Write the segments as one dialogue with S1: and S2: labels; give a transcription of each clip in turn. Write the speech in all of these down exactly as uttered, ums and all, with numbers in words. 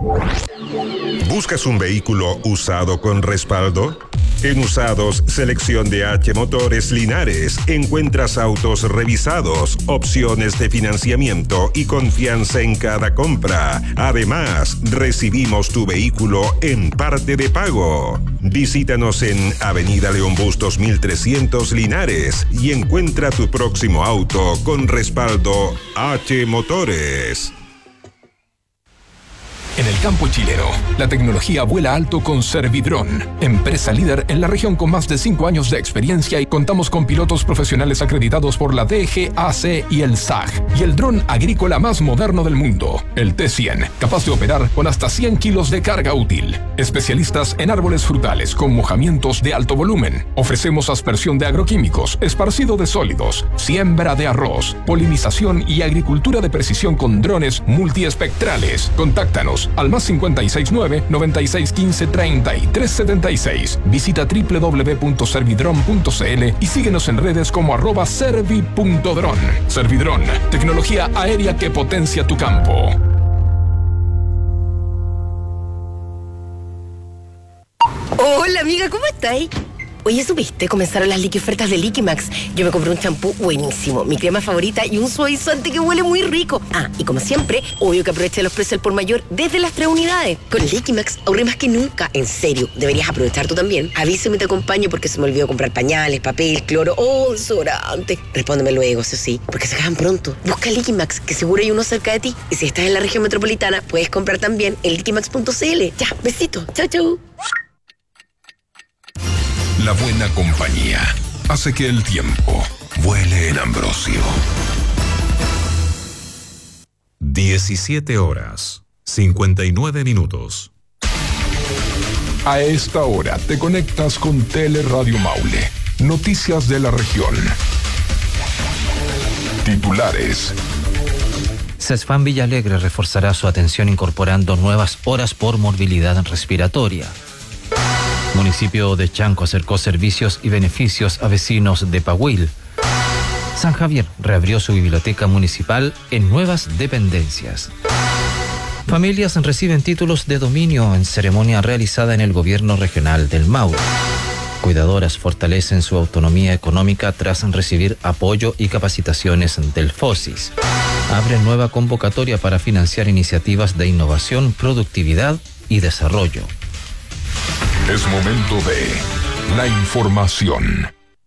S1: ¿Buscas un vehículo usado con respaldo? En Usados Selección de H Motores Linares encuentras autos revisados, opciones de financiamiento y confianza en cada compra. Además, recibimos tu vehículo en parte de pago. Visítanos en Avenida León Bustos mil trescientos Linares y encuentra tu próximo auto con respaldo H Motores.
S2: En el campo chileno, la tecnología vuela alto con Servidrón, empresa líder en la región con más de cinco años de experiencia, y contamos con pilotos profesionales acreditados por la D G A C y el S A G, y el dron agrícola más moderno del mundo, el T cien, capaz de operar con hasta cien kilos de carga útil. Especialistas en árboles frutales con mojamientos de alto volumen. Ofrecemos aspersión de agroquímicos, esparcido de sólidos, siembra de arroz, polinización y agricultura de precisión con drones multiespectrales. Contáctanos al más cincuenta y seis nueve, noventa y seis quince, treinta y tres setenta y seis. Visita doble u doble u doble u punto servidron punto c l y síguenos en redes como arroba servi punto dron. Servidrón, tecnología aérea que potencia tu campo.
S3: Hola amiga, ¿cómo estáis? Oye, ¿supiste? Comenzaron las liqui ofertas de Liquimax. Yo me compré un champú buenísimo, mi crema favorita y un suavizante que huele muy rico. Ah, y como siempre, obvio que aproveché los precios al por mayor desde las tres unidades. Con Liquimax ahorré más que nunca. En serio, deberías aprovechar tú también. Avísame y te acompaño porque se me olvidó comprar pañales, papel, cloro o desodorante. Respóndeme luego, eso sí, porque se acaban pronto. Busca Liquimax, que seguro hay uno cerca de ti. Y si estás en la región metropolitana, puedes comprar también en liquimax punto c l. Ya, besito. Chau, chau.
S2: La buena compañía hace que el tiempo vuele en Ambrosio.
S4: diecisiete horas, cincuenta y nueve minutos.
S2: A esta hora te conectas con Teleradio Maule. Noticias de la región. Titulares.
S5: CESFAM Villalegre reforzará su atención incorporando nuevas horas por morbilidad respiratoria. Municipio de Chanco acercó servicios y beneficios a vecinos de Pahuil. San Javier reabrió su biblioteca municipal en nuevas dependencias. Familias reciben títulos de dominio en ceremonia realizada en el gobierno regional del Maule. Cuidadoras fortalecen su autonomía económica tras recibir apoyo y capacitaciones del FOSIS. Abre nueva convocatoria para financiar iniciativas de innovación, productividad y desarrollo.
S2: Es momento de la información.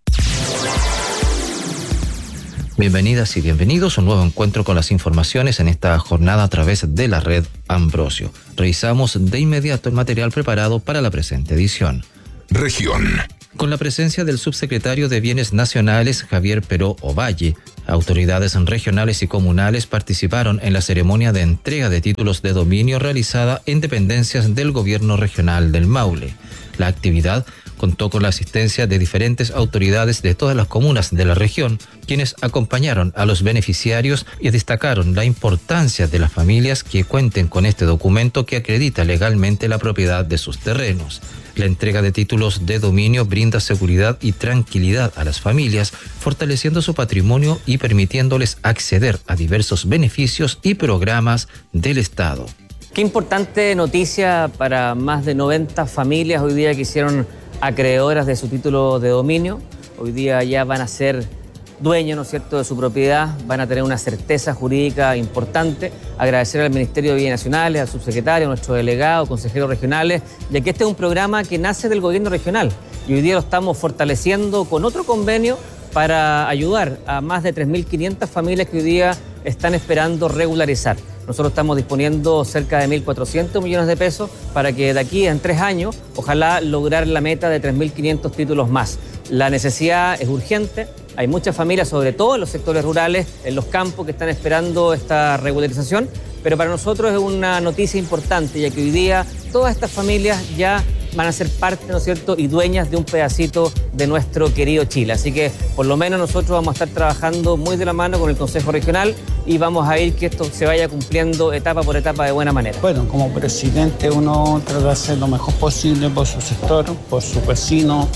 S5: Bienvenidas y bienvenidos a un nuevo encuentro con las informaciones en esta jornada a través de la red Ambrosio. Revisamos de inmediato el material preparado para la presente edición.
S2: Región.
S5: Con la presencia del subsecretario de Bienes Nacionales, Javier Peró Ovalle, autoridades regionales y comunales participaron en la ceremonia de entrega de títulos de dominio realizada en dependencias del gobierno regional del Maule. La actividad contó con la asistencia de diferentes autoridades de todas las comunas de la región, quienes acompañaron a los beneficiarios y destacaron la importancia de las familias que cuenten con este documento que acredita legalmente la propiedad de sus terrenos. La entrega de títulos de dominio brinda seguridad y tranquilidad a las familias, fortaleciendo su patrimonio y permitiéndoles acceder a diversos beneficios y programas del Estado.
S6: Qué importante noticia para más de noventa familias hoy día que hicieron acreedoras de su título de dominio. Hoy día ya van a ser dueños, ¿no es cierto?, de su propiedad, van a tener una certeza jurídica importante. Agradecer al Ministerio de Bienes Nacionales, al subsecretario, a nuestro delegado, consejeros regionales, ya que este es un programa que nace del gobierno regional y hoy día lo estamos fortaleciendo con otro convenio para ayudar a más de tres mil quinientas familias que hoy día están esperando regularizar. Nosotros estamos disponiendo cerca de mil cuatrocientos millones de pesos para que de aquí en tres años, ojalá lograr la meta de tres mil quinientos títulos más. La necesidad es urgente, hay muchas familias, sobre todo en los sectores rurales, en los campos, que están esperando esta regularización, pero para nosotros es una noticia importante, ya que hoy día todas estas familias ya van a ser parte, ¿no es cierto?, y dueñas de un pedacito de nuestro querido Chile. Así que por lo menos nosotros vamos a estar trabajando muy de la mano con el Consejo Regional y vamos a ir que esto se vaya cumpliendo etapa por etapa de buena manera.
S7: Bueno, como presidente uno trata de hacer lo mejor posible por su sector, por su vecino.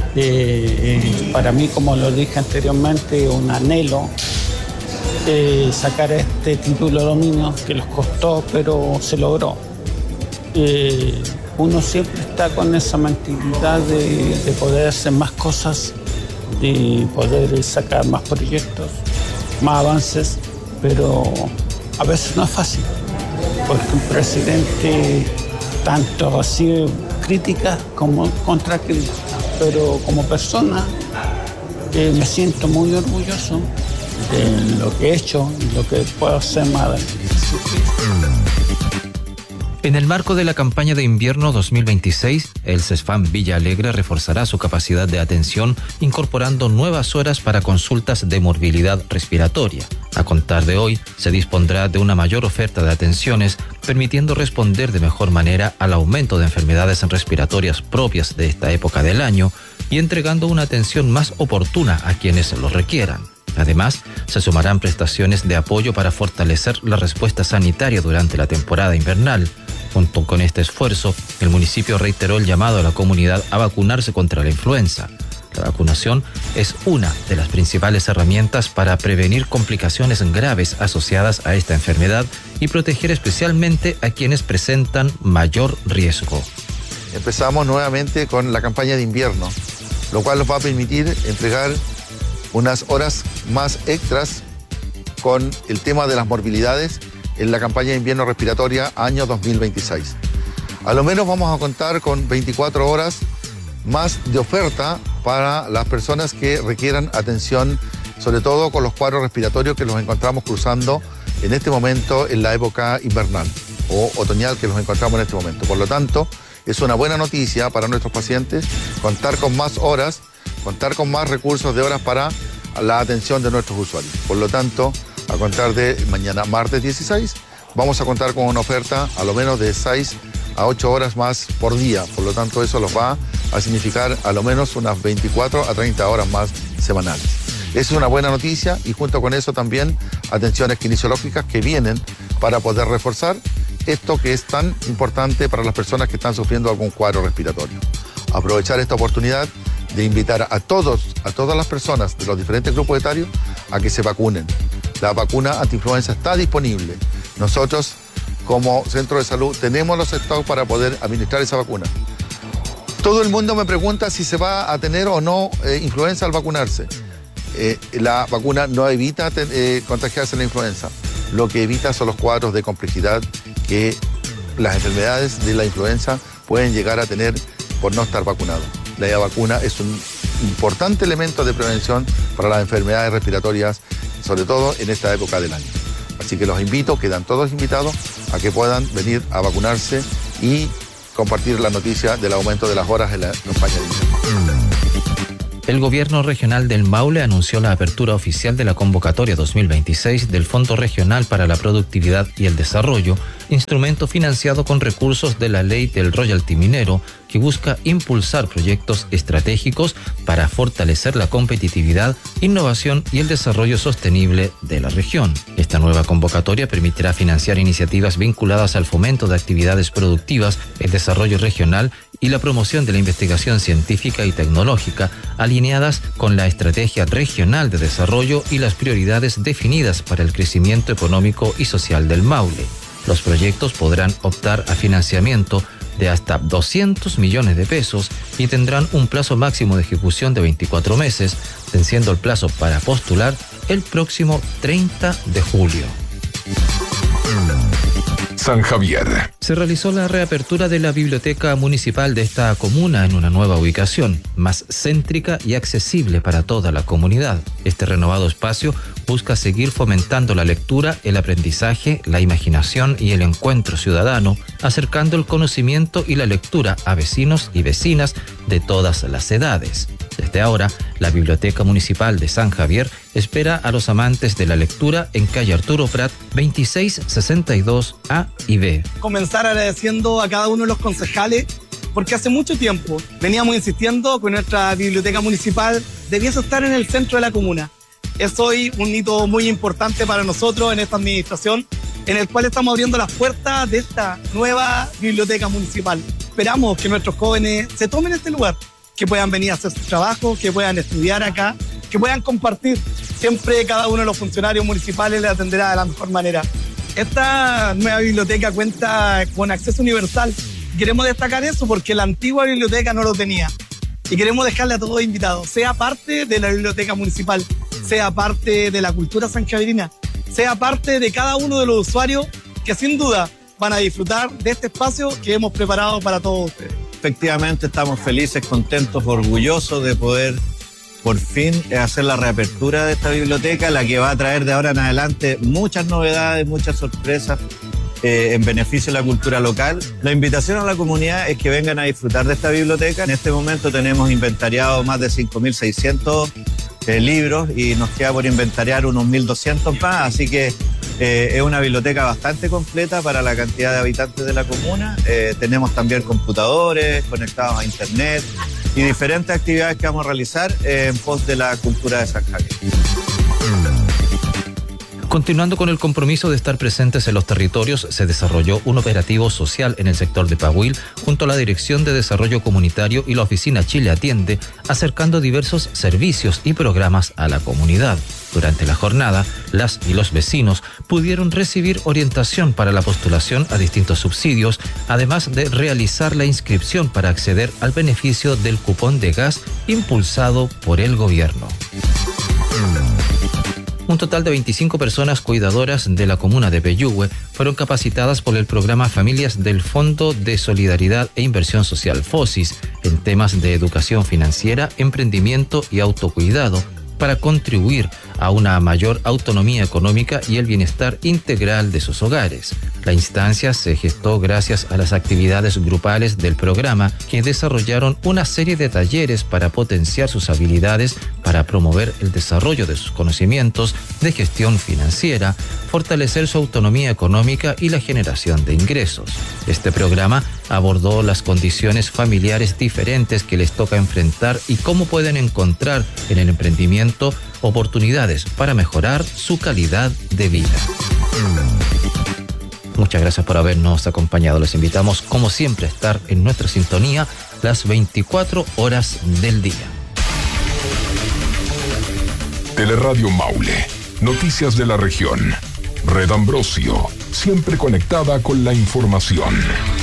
S7: Eh, eh, para mí, como lo dije anteriormente, un anhelo eh, sacar este título de dominio que los costó, pero se logró. eh, uno siempre está con esa mentalidad de, de poder hacer más cosas, de poder sacar más proyectos, más avances, pero a veces no es fácil, porque un presidente tanto recibe críticas como contra críticas, pero como persona eh, me siento muy orgulloso de lo que he hecho y lo que puedo hacer más adelante.
S5: En el marco de la campaña de invierno dos mil veintiséis, el CESFAM Villa Alegre reforzará su capacidad de atención incorporando nuevas horas para consultas de morbilidad respiratoria. A contar de hoy, se dispondrá de una mayor oferta de atenciones, permitiendo responder de mejor manera al aumento de enfermedades respiratorias propias de esta época del año y entregando una atención más oportuna a quienes lo requieran. Además, se sumarán prestaciones de apoyo para fortalecer la respuesta sanitaria durante la temporada invernal. Junto con este esfuerzo, el municipio reiteró el llamado a la comunidad a vacunarse contra la influenza. La vacunación es una de las principales herramientas para prevenir complicaciones graves asociadas a esta enfermedad y proteger especialmente a quienes presentan mayor riesgo.
S8: Empezamos nuevamente con la campaña de invierno, lo cual nos va a permitir entregar unas horas más extras con el tema de las morbilidades en la campaña de invierno respiratoria año dos mil veintiséis. A lo menos vamos a contar con veinticuatro horas más de oferta para las personas que requieran atención, sobre todo con los cuadros respiratorios que los encontramos cruzando en este momento en la época invernal o otoñal que los encontramos en este momento. Por lo tanto, es una buena noticia para nuestros pacientes contar con más horas, contar con más recursos de horas para la atención de nuestros usuarios. Por lo tanto, a contar de mañana, martes dieciséis, vamos a contar con una oferta a lo menos de seis a ocho horas más por día. Por lo tanto, eso los va a significar a lo menos unas veinticuatro a treinta horas más semanales. Esa es una buena noticia y junto con eso también atenciones kinesiológicas que vienen para poder reforzar esto que es tan importante para las personas que están sufriendo algún cuadro respiratorio. Aprovechar esta oportunidad de invitar a todos, a todas las personas de los diferentes grupos etarios a que se vacunen. La vacuna antiinfluenza está disponible. Nosotros, como centro de salud, tenemos los stocks para poder administrar esa vacuna. Todo el mundo me pregunta si se va a tener o no eh, influenza al vacunarse. Eh, la vacuna no evita te, eh, contagiarse la influenza. Lo que evita son los cuadros de complejidad que las enfermedades de la influenza pueden llegar a tener por no estar vacunado. La vacuna es un importante elemento de prevención para las enfermedades respiratorias, sobre todo en esta época del año. Así que los invito, quedan todos invitados a que puedan venir a vacunarse y compartir la noticia del aumento de las horas en la campaña de invierno.
S5: El gobierno regional del Maule anunció la apertura oficial de la convocatoria dos mil veintiséis del Fondo Regional para la Productividad y el Desarrollo, instrumento financiado con recursos de la ley del royalty minero, que busca impulsar proyectos estratégicos para fortalecer la competitividad, innovación y el desarrollo sostenible de la región. Esta nueva convocatoria permitirá financiar iniciativas vinculadas al fomento de actividades productivas, el desarrollo regional y la promoción de la investigación científica y tecnológica, alineadas con la Estrategia Regional de Desarrollo y las prioridades definidas para el crecimiento económico y social del Maule. Los proyectos podrán optar a financiamiento de hasta doscientos millones de pesos y tendrán un plazo máximo de ejecución de veinticuatro meses, venciendo el plazo para postular el próximo treinta de julio.
S2: San Javier.
S5: Se realizó la reapertura de la biblioteca municipal de esta comuna en una nueva ubicación, más céntrica y accesible para toda la comunidad. Este renovado espacio busca seguir fomentando la lectura, el aprendizaje, la imaginación y el encuentro ciudadano, acercando el conocimiento y la lectura a vecinos y vecinas de todas las edades. Desde ahora, la Biblioteca Municipal de San Javier espera a los amantes de la lectura en calle Arturo Prat veintiséis sesenta y dos A y B.
S9: Comenzar agradeciendo a cada uno de los concejales porque hace mucho tiempo veníamos insistiendo que nuestra biblioteca municipal debiese estar en el centro de la comuna. Es hoy un hito muy importante para nosotros en esta administración, en el cual estamos abriendo las puertas de esta nueva biblioteca municipal. Esperamos que nuestros jóvenes se tomen este lugar, que puedan venir a hacer su trabajo, que puedan estudiar acá, que puedan compartir. Siempre cada uno de los funcionarios municipales les atenderá de la mejor manera. Esta nueva biblioteca cuenta con acceso universal. Queremos destacar eso porque la antigua biblioteca no lo tenía. Y queremos dejarle a todos invitados, sea parte de la biblioteca municipal, sea parte de la cultura sanjaverina, sea parte de cada uno de los usuarios que sin duda van a disfrutar de este espacio que hemos preparado para todos ustedes.
S10: Efectivamente, estamos felices, contentos, orgullosos de poder por fin hacer la reapertura de esta biblioteca, la que va a traer de ahora en adelante muchas novedades, muchas sorpresas eh, en beneficio de la cultura local. La invitación a la comunidad es que vengan a disfrutar de esta biblioteca. En este momento tenemos inventariado más de cinco mil seiscientos eh, libros y nos queda por inventariar unos mil doscientos más, así que eh, es una biblioteca bastante completa para la cantidad de habitantes de la comuna. Eh, tenemos también computadores conectados a internet y diferentes actividades que vamos a realizar eh, en pos de la cultura de San Javier.
S5: Continuando con el compromiso de estar presentes en los territorios, se desarrolló un operativo social en el sector de Pahuil junto a la Dirección de Desarrollo Comunitario y la Oficina Chile Atiende, acercando diversos servicios y programas a la comunidad. Durante la jornada, las y los vecinos pudieron recibir orientación para la postulación a distintos subsidios, además de realizar la inscripción para acceder al beneficio del cupón de gas impulsado por el gobierno. Un total de veinticinco personas cuidadoras de la comuna de Peyúgue fueron capacitadas por el programa Familias del Fondo de Solidaridad e Inversión Social FOSIS en temas de educación financiera, emprendimiento y autocuidado para contribuir a una mayor autonomía económica y el bienestar integral de sus hogares. La instancia se gestó gracias a las actividades grupales del programa, que desarrollaron una serie de talleres para potenciar sus habilidades, para promover el desarrollo de sus conocimientos de gestión financiera, fortalecer su autonomía económica y la generación de ingresos. Este programa abordó las condiciones familiares diferentes que les toca enfrentar y cómo pueden encontrar en el emprendimiento oportunidades para mejorar su calidad de vida. Muchas gracias por habernos acompañado. Les invitamos, como siempre, a estar en nuestra sintonía las veinticuatro horas del día.
S2: Teleradio Maule. Noticias de la región. Red Ambrosio. Siempre conectada con la información.